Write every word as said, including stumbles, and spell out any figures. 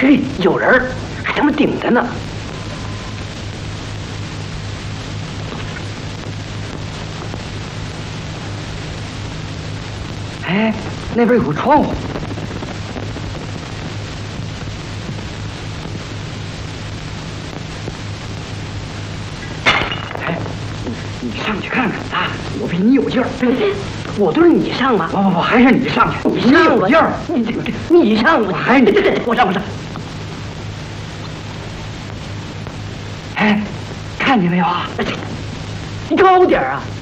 嘿，有人儿，还他妈顶着呢。哎，那边有个窗户。哎，你你上去看看啊！我比你有劲儿。我对着你上吗？不不不，还是你上去。你有劲儿。你这你上吧。还是你。我上我上。哎，看见没有啊？你高点儿啊！